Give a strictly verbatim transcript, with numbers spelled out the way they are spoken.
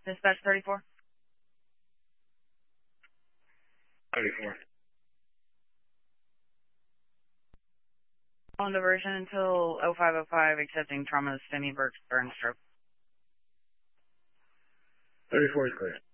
Dispatch thirty-four. thirty-four. On diversion until oh five oh five, accepting trauma, STEMI, burn stroke. thirty-four is clear.